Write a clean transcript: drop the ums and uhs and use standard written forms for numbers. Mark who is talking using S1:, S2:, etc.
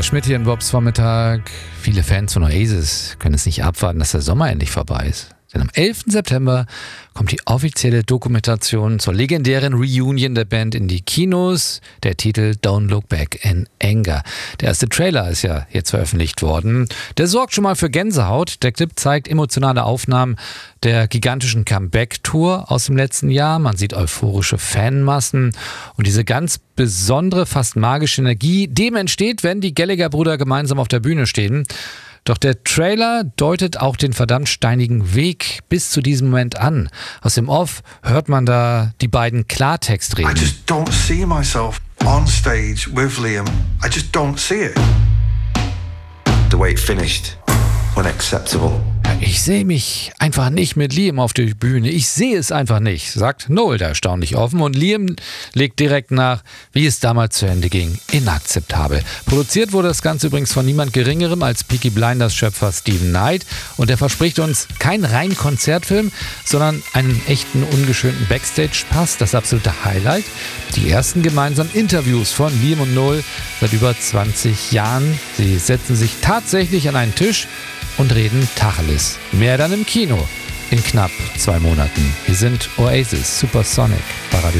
S1: Andreas Schmidt hier in Bobs Vormittag. Viele Fans von Oasis können es nicht abwarten, dass der Sommer endlich vorbei ist. Denn am 11. September kommt die offizielle Dokumentation zur legendären Reunion der Band in die Kinos. Der Titel Don't Look Back in Anger. Der erste Trailer ist ja jetzt veröffentlicht worden. Der sorgt schon mal für Gänsehaut. Der Clip zeigt emotionale Aufnahmen der gigantischen Comeback-Tour aus dem letzten Jahr. Man sieht euphorische Fanmassen und diese ganz besondere, fast magische Energie, dem entsteht, wenn die Gallagher-Brüder gemeinsam auf der Bühne stehen. Doch der Trailer deutet auch den verdammt steinigen Weg bis zu diesem Moment an. Aus dem Off hört man da die beiden Klartext reden.
S2: I just don't see myself on stage with Liam. I just don't see it.
S3: The way it finished, unacceptable.
S1: Ich sehe mich einfach nicht mit Liam auf der Bühne. Ich sehe es einfach nicht, sagt Noel da erstaunlich offen. Und Liam legt direkt nach, wie es damals zu Ende ging. Inakzeptabel. Produziert wurde das Ganze übrigens von niemand Geringerem als Peaky Blinders Schöpfer Steven Knight. Und er verspricht uns keinen reinen Konzertfilm, sondern einen echten, ungeschönten Backstage-Pass. Das absolute Highlight. Die ersten gemeinsamen Interviews von Liam und Noel seit über 20 Jahren. Sie setzen sich tatsächlich an einen Tisch und reden Tacheles. Mehr dann im Kino in knapp 2 Monaten. Wir sind Oasis Supersonic bei Radio